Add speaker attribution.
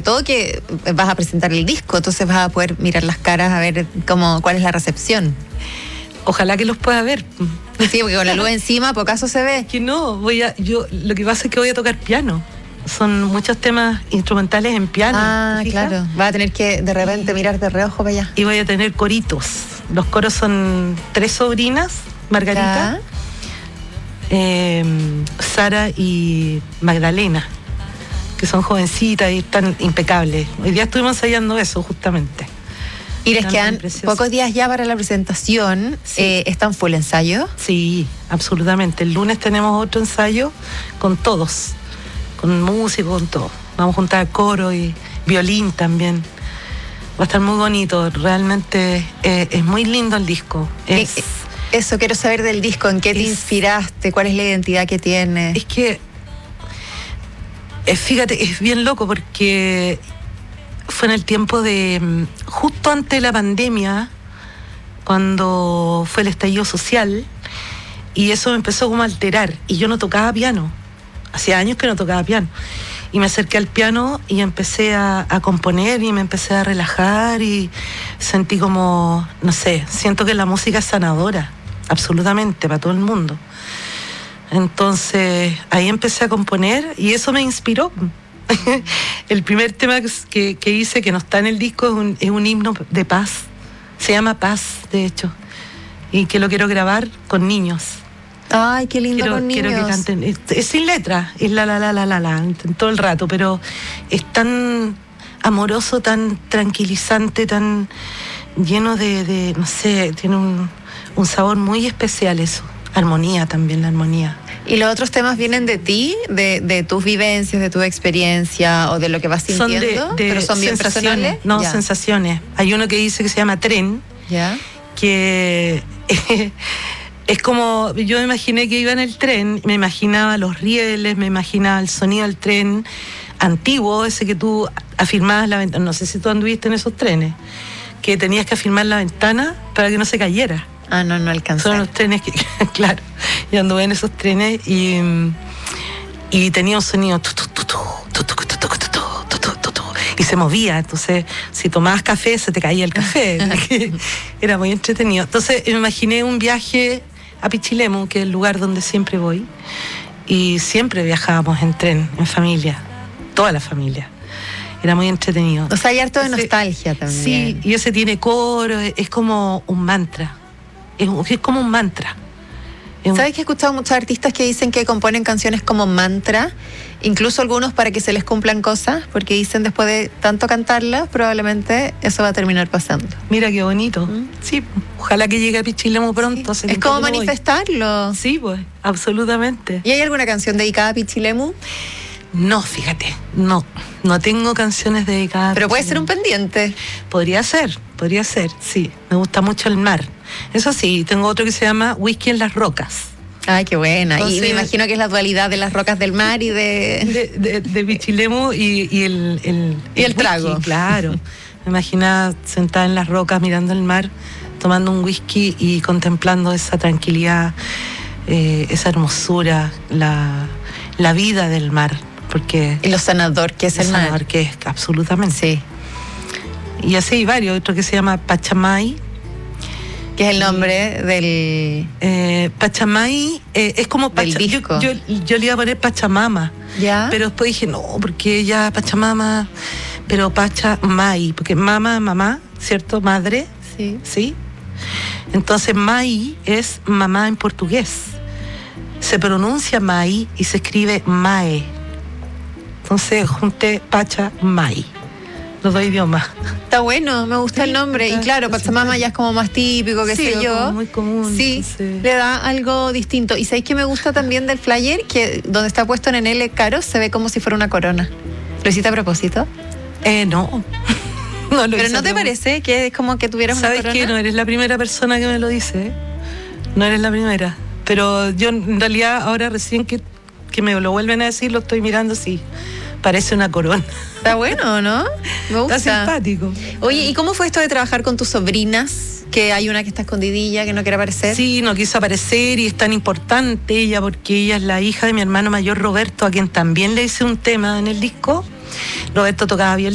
Speaker 1: todo que vas a presentar el disco, entonces vas a poder mirar las caras a ver cuál es la recepción.
Speaker 2: Ojalá que los pueda ver.
Speaker 1: Sí, porque con la luz encima, por acaso se ve.
Speaker 2: Que no, lo que pasa es que voy a tocar piano. Son muchos temas instrumentales en piano.
Speaker 1: Ah, claro. Vas a tener que de repente mirar de reojo para allá.
Speaker 2: Y voy a tener coritos. Los coros son 3 sobrinas, Margarita, Sara y Magdalena, que son jovencitas y están impecables. Hoy día estuvimos ensayando eso, justamente.
Speaker 1: Y les quedan pocos días ya para la presentación. Sí. ¿Están full ensayo?
Speaker 2: Sí, absolutamente. El lunes tenemos otro ensayo con todos, con músicos, con todo. Vamos a juntar coro y violín también. Va a estar muy bonito. Realmente es muy lindo el disco.
Speaker 1: Eso quiero saber del disco. ¿En qué te inspiraste? ¿Cuál es la identidad que tiene?
Speaker 2: Es que, fíjate, es bien loco porque fue en el tiempo de, justo antes de la pandemia, cuando fue el estallido social, y eso me empezó como a alterar, y yo no tocaba piano, hacía años que no tocaba piano, y me acerqué al piano y empecé a componer y me empecé a relajar y sentí como, no sé, siento que la música es sanadora, absolutamente, para todo el mundo. Entonces ahí empecé a componer y eso me inspiró. El primer tema que hice, que no está en el disco, es un himno de paz. Se llama Paz, de hecho. Y que lo quiero grabar con niños.
Speaker 1: Ay, qué lindo con niños.
Speaker 2: Quiero que canten. Es sin letra, es la todo el rato, pero es tan amoroso, tan tranquilizante, tan lleno de no sé, tiene un sabor muy especial eso. Armonía también, la armonía.
Speaker 1: ¿Y los otros temas vienen de ti, de tus vivencias, de tu experiencia o de lo que vas sintiendo?
Speaker 2: ¿Pero son bien personales? No, ya. Sensaciones. Hay uno que dice que se llama Tren,
Speaker 1: ¿ya?
Speaker 2: Que es como, yo me imaginé que iba en el tren, me imaginaba los rieles, me imaginaba el sonido del tren antiguo, ese que tú afirmabas la ventana, no sé si tú anduviste en esos trenes, que tenías que afirmar la ventana para que no se cayera.
Speaker 1: Ah, no alcancé.
Speaker 2: Son los trenes que, claro, yo anduve en esos trenes y tenía un sonido y se movía, entonces si tomabas café se te caía el café. Era muy entretenido. Entonces me imaginé un viaje a Pichilemu, que es el lugar donde siempre voy, y siempre viajábamos en tren, en familia, toda la familia. Era muy entretenido.
Speaker 1: O sea, hay harto de nostalgia también.
Speaker 2: Sí, y ese tiene coro, es como un mantra. Es como un mantra.
Speaker 1: ¿Sabes que he escuchado muchos artistas que dicen que componen canciones como mantra? Incluso algunos para que se les cumplan cosas, porque dicen después de tanto cantarlas, probablemente eso va a terminar pasando.
Speaker 2: Mira qué bonito. Sí, ojalá que llegue a Pichilemu pronto.
Speaker 1: Sí. Es como manifestarlo.
Speaker 2: Sí, pues, absolutamente.
Speaker 1: ¿Y hay alguna canción dedicada a Pichilemu?
Speaker 2: No, fíjate, no tengo canciones dedicadas.
Speaker 1: Pero puede ser un pendiente.
Speaker 2: Podría ser, sí. Me gusta mucho el mar. Eso sí, tengo otro que se llama Whisky en las rocas.
Speaker 1: Ay, qué buena. Entonces, y me imagino que es la dualidad de las rocas del mar y
Speaker 2: de Pichilemu y el
Speaker 1: trago.
Speaker 2: Whisky, claro. Me imaginaba sentada en las rocas mirando el mar, tomando un whisky y contemplando esa tranquilidad, esa hermosura, la vida del mar. Porque
Speaker 1: y lo sanador que es el mar.
Speaker 2: Sanador que es, absolutamente.
Speaker 1: Sí.
Speaker 2: Y así hay varios, otro que se llama Pachamay.
Speaker 1: Que es el nombre del...
Speaker 2: Pachamay es como
Speaker 1: disco.
Speaker 2: Yo le iba a poner Pachamama.
Speaker 1: ¿Ya?
Speaker 2: Pero después dije, no, porque ya Pachamama, pero Pachamay, porque mamá, ¿cierto? Madre.
Speaker 1: Sí.
Speaker 2: ¿Sí? Entonces Mai es mamá en portugués. Se pronuncia Mai y se escribe Mae. Entonces junté Pachamay, los dos idiomas.
Speaker 1: Está bueno, me gusta el nombre. Y claro, Pachamama ya es como más típico, qué sé yo.
Speaker 2: Muy común.
Speaker 1: Sí, le da algo distinto. Y ¿sabéis qué me gusta también del flyer? Que donde está puesto en L caro se ve como si fuera una corona. ¿Lo hiciste a propósito?
Speaker 2: No.
Speaker 1: Pero ¿no te parece que es como que tuvieras una corona?
Speaker 2: ¿Sabes qué? No eres la primera persona que me lo dice. No eres la primera. Pero yo en realidad ahora recién que me lo vuelven a decir, lo estoy mirando, sí. Parece una corona.
Speaker 1: Está bueno, ¿no? Me gusta.
Speaker 2: Está simpático.
Speaker 1: Oye, ¿y cómo fue esto de trabajar con tus sobrinas? Que hay una que está escondidilla, que no quiere aparecer.
Speaker 2: Sí, no quiso aparecer y es tan importante ella porque ella es la hija de mi hermano mayor Roberto, a quien también le hice un tema en el disco. Roberto tocaba violín.